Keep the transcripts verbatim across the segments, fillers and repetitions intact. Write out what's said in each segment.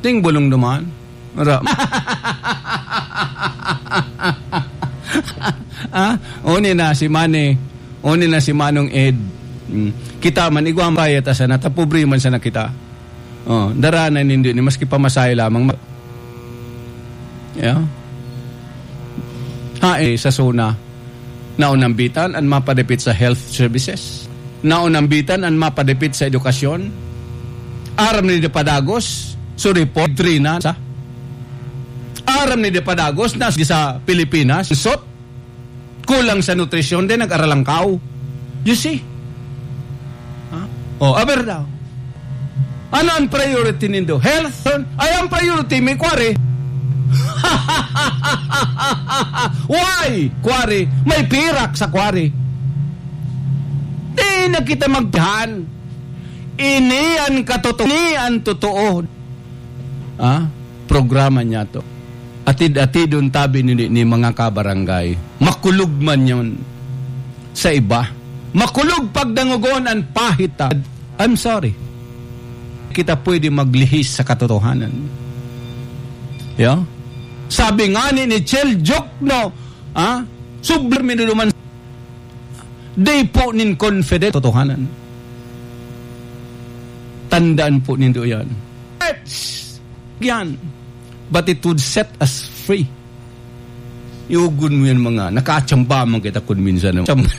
Ting bulong naman. Mara. Ah, oni na si Mane. Oni na si Manong Ed. Hmm. Kita man igwang bayat asa na tapobre man sa nakita. Oh, daranan hindi ni maski pamasahe lamang. Yeah. Ha eh, sa zona. Naunambitan ang mapadepit sa health services. Naunambitan ang mapadepit sa edukasyon. Aram ni de Padagos, so report three na sa. Aram ni de Padagos na sa Pilipinas, sot. Kulang sa nutrisyon din, nag-aralang kao. You see? Huh? Oh, aber daw. Ano ang priority nindo? Health? Ay, ang priority, may kwari. Why? Kwari. May pirak sa kwari. Di na kita magdahan. Inian katotoo. Inian totoo. Ah, programa niya to. Atid-atidon tabi ni, ni mga kabarangay. Makulog man yun sa iba. Makulog pagdangugon ang pahita. I'm sorry. Kita pwede maglihis sa katotohanan. Yeah? Sabi nga ni ni Chel Jokno, ah, subler minuluman. Day po nin confident totohanan. Tandaan po nindo yan. Yan. But it would set us free. Iugun mo yan mga, nakatsamba man kita kun minsan.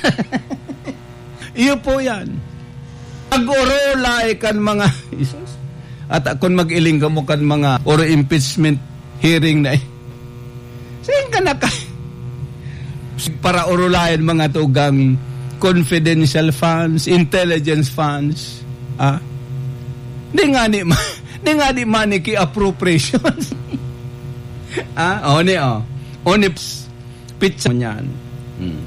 Iyo po yan. Nag-orolay kan mga, at kung mag-iling ka mo kan mga or impeachment hearing na eh. Saan ka naka? Para orolayan mga tugang confidential funds, intelligence funds. Ah? Di nga ni, di nga ni maniki appropriations. Ah, o ni o. O ni pizza niyan. Hmm.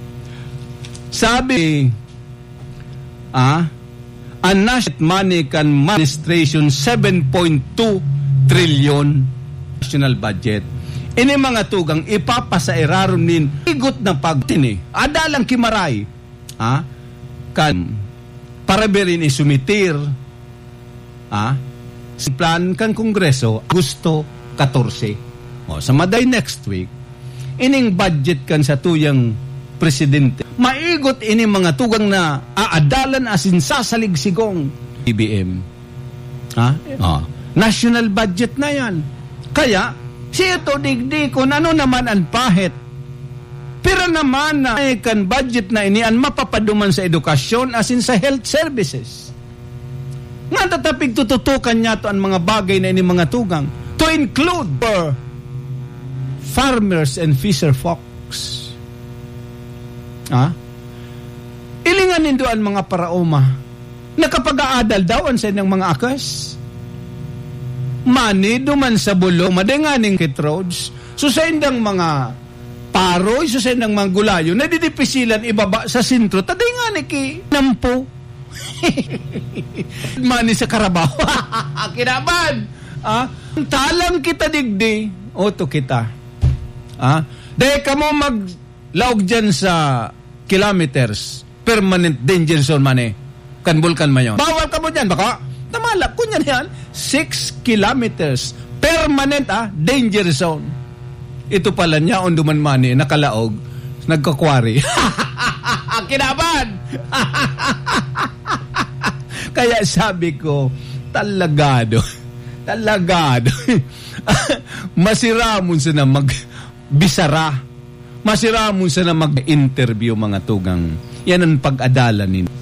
Sabi, ah, ang national money can administration seven point two trillion national budget. Ini mga tugang ipapasairaron nin igot na pagtini. Adalang kimaray. Ah, kan para berin isumitir. Ah, si plan kan Kongreso Agosto fourteen. O, sa maday next week, ining budget kan sa tuyang presidente. Maigot ini mga tugang na aadalan asin sasaligsigong B B M. Ha? O, national budget na yan. Kaya, siya to digdi kung ano naman ang pahit. Pero naman na kan budget na ini ang mapapaduman sa edukasyon asin sa health services. Nga tatapig tututukan niya to ang mga bagay na ini mga tugang to include for farmers and fisher folks. Ah? Ilingan nindo ang mga paraoma na kapag aadal daw ang sa inyong mga akas. Mani duman sa bulong, madenganing kit roads, so sa indang mga paroy, so sa indang mga gulayo, nadidipisilan ibaba sa sintro, tadengani ki nampo. Mani sa Carabao. Kinaban. Ah? Talang kita digdi, oto kita. Ah, dahil ka mo maglaog dyan sa kilometers, permanent danger zone man eh. Kan bulkan man yun. Bawal ka mo dyan, baka tamalak ko yan yan. Six kilometers, permanent ah, danger zone. Ito pala niya, on duman man eh, nakalaog, nagkakwari. Kinaban! Kaya sabi ko, talagado, talagado. Masira mo sa na mag... bisara. Masira mo sa na mag-interview mga tugang. Yan ang pag-adala nin.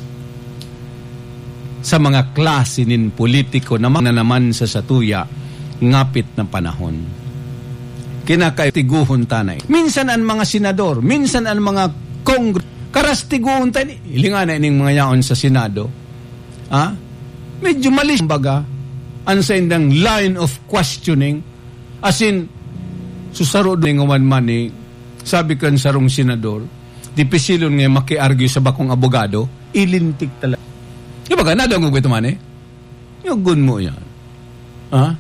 Sa mga klase nin politiko na mga naman sa satuya, ngapit na panahon. Kinakaitiguhon tanay. Minsan ang mga senador, minsan ang mga kongres, karastiguhon tanay. Ilingan na ining mga yaon sa Senado. Ha? Medyo malis baga ang sa indang line of questioning. As in, susaro ng uman mani, sabi kan sarong senador, dipisilon nga maki-argue sa bakong abogado, ilintik talaga. Yung baga, nadang ito mani? Yung gun mo yan. Ha?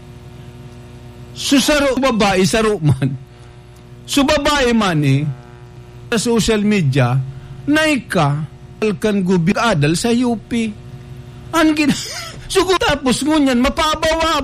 Susaro babae, saro man. So babae mani, sa social media, naika, alkan gubi adal sa U P. Angin, sugo tapos ngunyan, mapabawa